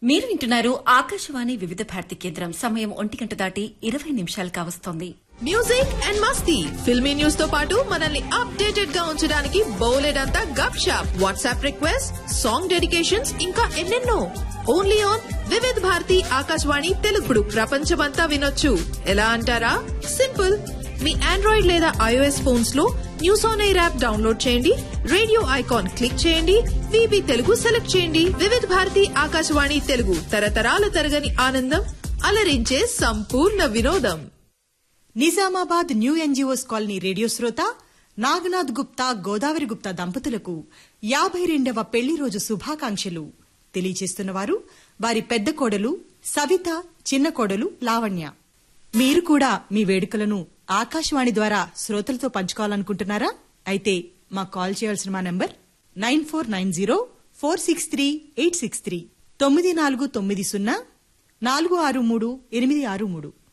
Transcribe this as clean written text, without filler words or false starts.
మీరు వింటున్నారు ఆకాశవాణి వివిధ భారతి కేంద్రం. సమయం 1 దాటి 20 నిమిషాలు కావస్తోంది. Music and Masti filmy news తో పాటు మనల్ని అప్డేటెడ్ గా ఉంచడానికి బోలెడంతా గప్ shop, WhatsApp request, song dedications, ఇంకా ఎన్నెన్నో. ఓన్లీ ఆన్ వివిధ భారతి ఆకాశవాణి తెలుగుడు. ప్రపంచమంతా వినొచ్చు. ఎలా అంటారా? సింపుల్. మీ ఆండ్రాయిడ్ లేదా ఐఓఎస్ ఫోన్స్ లో news on air app download చేయండి, రేడియో ఐకాన్ క్లిక్ చేయండి, విబి తెలుగు సెలెక్ట్ చేయండి. వివిధ భారతి ఆకాశవాణి తెలుగు, తరతరాల తరగని ఆనందం, అలరించే సంపూర్ణ వినోదం. Nizamabad new NGOs colony radio శ్రోత నాగనాథ్ గుప్తా, గోదావరి గుప్తా దంపతులకు 52వ పెళ్లి రోజు శుభాకాంక్షలు తెలియజేస్తున్నవారు వారి పెద్ద కోడలు సవిత, చిన్న కోడలు లావణ్య. మీరు కూడా మీ వేడుకలను ఆకాశవాణి ద్వారా శ్రోతలతో పంచుకోవాలనుకుంటున్నారా? అయితే మాకు కాల్ చేయాల్సిన మా నంబర్ 9490463863 9490 463 863.